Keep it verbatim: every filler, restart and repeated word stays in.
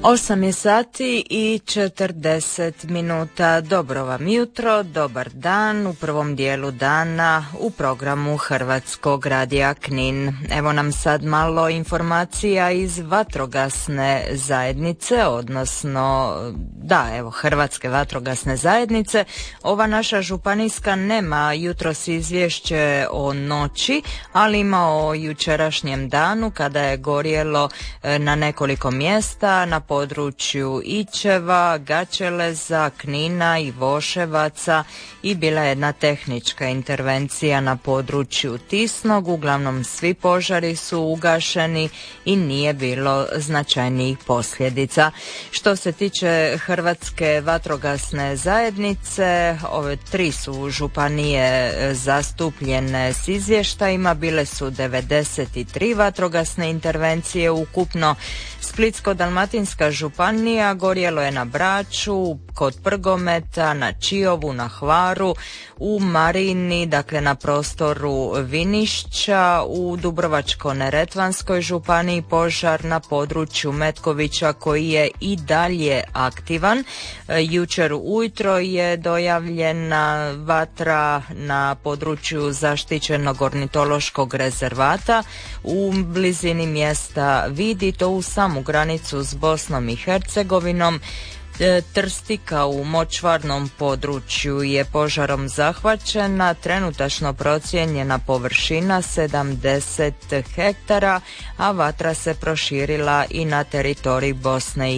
Osam je sati i četrdeset minuta. Dobro vam jutro, dobar dan u prvom dijelu dana u programu Hrvatskog radija Knin. Evo nam sad malo informacija iz vatrogasne zajednice, odnosno da, evo Hrvatske vatrogasne zajednice. Ova naša županijska nema jutros izvješće o noći, ali ima o jučerašnjem danu kada je gorjelo na nekoliko mjesta na području Ičeva, Gaćeleza, Knina i Voševaca i bila je jedna tehnička intervencija na području Tisnog. Uglavnom svi požari su ugašeni i nije bilo značajnijih posljedica. Što se tiče Hrvatske vatrogasne zajednice, ove tri su županije zastupljene s izvještajima, bile su devedeset tri vatrogasne intervencije ukupno. Splitsko-dalmatinska županija gorjelo je na Braču, kod Prgometa, na Čiovu, na Hvaru, u Marini, dakle na prostoru Vinišća, u Dubrovačko-neretvanskoj županiji požar na području Metkovića koji je i dalje aktivan. Jučer ujutro je dojavljena vatra na području zaštićenog ornitološkog rezervata u blizini mjesta Vidi, to u samu granicu s Bosnom i Hercegovinom. Trstika u močvarnom području je požarom zahvaćena, trenutačno procijenjena površina sedamdeset hektara, a vatra se proširila i na teritorij Bosne i